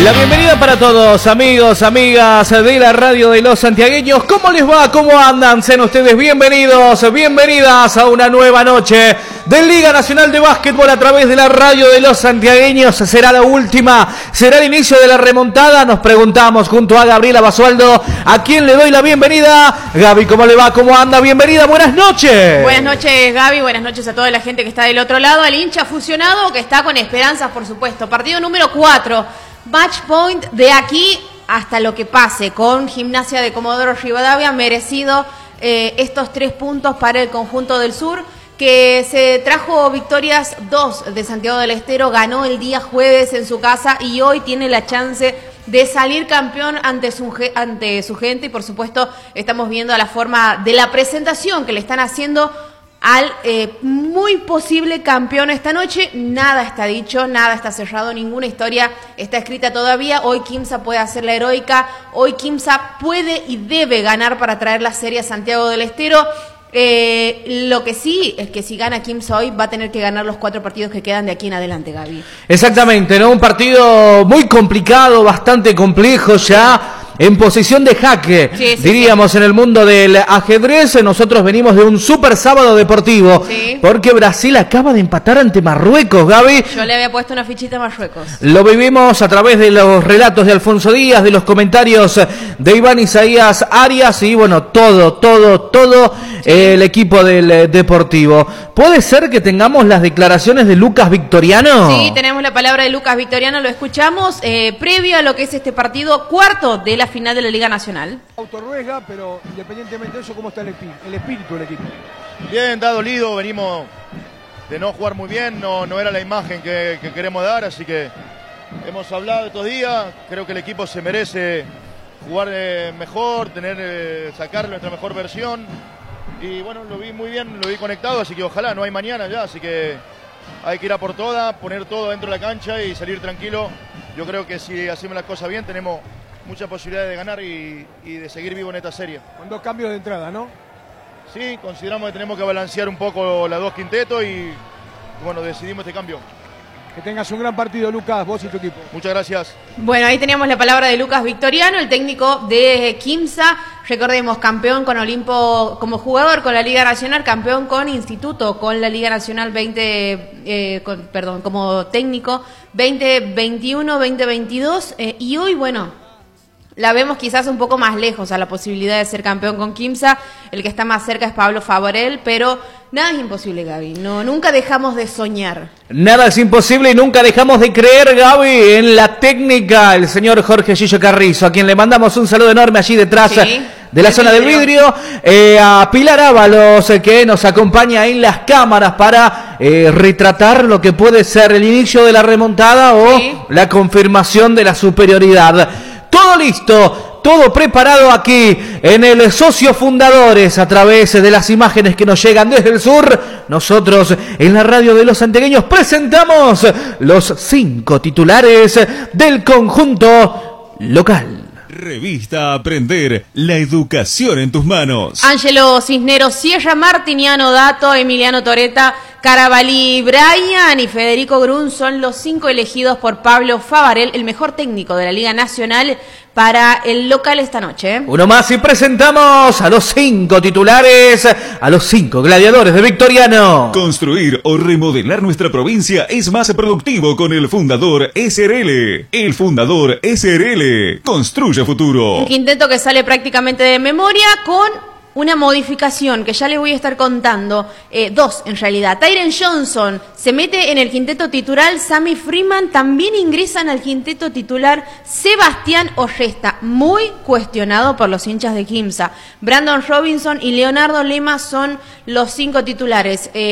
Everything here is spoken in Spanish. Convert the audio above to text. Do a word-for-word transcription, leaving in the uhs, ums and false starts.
La bienvenida para todos, amigos, amigas de la radio de los santiagueños. ¿Cómo les va? ¿Cómo andan? Sean ustedes bienvenidos, bienvenidas a una nueva noche de Liga Nacional de Básquetbol a través de la radio de los santiagueños. Será la última, será el inicio de la remontada. Nos preguntamos junto a Gabriela Basualdo, ¿a quién le doy la bienvenida? Gaby, ¿cómo le va? ¿Cómo anda? Bienvenida, buenas noches. Buenas noches, Gaby, buenas noches a toda la gente que está del otro lado, al hincha fusionado que está con esperanzas, por supuesto. Partido número cuatro. Match point de aquí hasta lo que pase con Gimnasia de Comodoro Rivadavia, merecido eh, estos tres puntos para el conjunto del sur, que se trajo victorias dos de Santiago del Estero, ganó el día jueves en su casa y hoy tiene la chance de salir campeón ante su, ante su gente y por supuesto estamos viendo la forma de la presentación que le están haciendo al eh, muy posible campeón esta noche. Nada está dicho, nada está cerrado, ninguna historia está escrita todavía. Hoy Quimsa puede hacer la heroica, hoy Quimsa puede y debe ganar para traer la serie a Santiago del Estero. Eh, lo que sí es que si gana Quimsa hoy va a tener que ganar los cuatro partidos que quedan de aquí en adelante, Gaby. Exactamente, ¿no? Un partido muy complicado, bastante complejo ya. En posición de jaque, sí, sí, diríamos, sí. En el mundo del ajedrez, nosotros venimos de un super sábado deportivo, sí. Porque Brasil acaba de empatar ante Marruecos, Gaby. Yo le había puesto una fichita a Marruecos. Lo vivimos a través de los relatos de Alfonso Díaz, de los comentarios de Iván Isaías Arias y bueno, todo, todo, todo sí. El equipo del Deportivo. ¿Puede ser que tengamos las declaraciones de Lucas Victoriano? Sí, tenemos la palabra de Lucas Victoriano, lo escuchamos, eh, previo a lo que es este partido cuarto de la final de la Liga Nacional. Autorruega, pero independientemente de eso, ¿cómo está el espíritu, el espíritu del equipo? Bien, está dolido, venimos de no jugar muy bien, no, no era la imagen que, que queremos dar, así que hemos hablado estos días, creo que el equipo se merece jugar eh, mejor, tener, eh, sacar nuestra mejor versión y bueno, lo vi muy bien, lo vi conectado, así que ojalá, no hay mañana ya, así que hay que ir a por todas, poner todo dentro de la cancha y salir tranquilo. Yo creo que si hacemos las cosas bien tenemos muchas posibilidades de ganar y, y de seguir vivo en esta serie. Con dos cambios de entrada, ¿no? Sí, consideramos que tenemos que balancear un poco las dos quintetos y bueno, decidimos este cambio. Que tengas un gran partido, Lucas, vos y tu equipo. Muchas gracias. Bueno, ahí teníamos la palabra de Lucas Victoriano, el técnico de Quimsa. Recordemos, campeón con Olimpo como jugador, con la Liga Nacional, campeón con Instituto, con la Liga Nacional veinte, eh, con, perdón, como técnico veinte veintiuno, veinte veintidós eh, y hoy, bueno, la vemos quizás un poco más lejos a la posibilidad de ser campeón con Quimsa. El que está más cerca es Pablo Favorel, pero nada es imposible, Gaby. No, nunca dejamos de soñar. Nada es imposible y nunca dejamos de creer, Gaby, en la técnica. El señor Jorge Gillo Carrizo, a quien le mandamos un saludo enorme allí detrás sí, de la zona vidrio. del vidrio. Eh, a Pilar Ábalos, eh, que nos acompaña en las cámaras para eh, retratar lo que puede ser el inicio de la remontada o sí. la confirmación de la superioridad. Todo listo, todo preparado aquí en el Socio Fundadores a través de las imágenes que nos llegan desde el sur. Nosotros en la radio de los santiagueños presentamos los cinco titulares del conjunto local. Revista Aprender, la educación en tus manos. Ángelo Cisneros, Sierra, Martiniano Dato, Emiliano Toreta, Carabalí, Brian y Federico Grun son los cinco elegidos por Pablo Favarel, el mejor técnico de la Liga Nacional, para el local esta noche. Uno más y presentamos a los cinco titulares, a los cinco gladiadores de Victoriano. Construir o remodelar nuestra provincia es más productivo con el Fundador S R L. El Fundador S R L construye futuro. Un quinteto que sale prácticamente de memoria con una modificación que ya les voy a estar contando, eh, dos en realidad. Tyren Johnson se mete en el quinteto titular, Sammy Freeman también ingresan al quinteto titular, Sebastián Orresta, muy cuestionado por los hinchas de Quimsa. Brandon Robinson y Leonardo Lema son los cinco titulares. Eh,